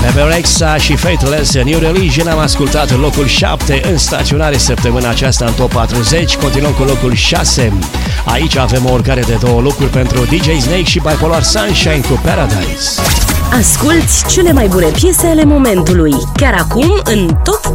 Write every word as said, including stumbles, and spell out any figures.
Bebe Rexha și Faithless, New Religion am ascultat în locul șapte în staționare săptămâna aceasta în top patruzeci. Continuăm cu locul șase. Aici avem o urcare de două locuri pentru D J Snake și Bipolar Sunshine cu Paradise. Asculți cele mai bune piese ale momentului, chiar acum în Top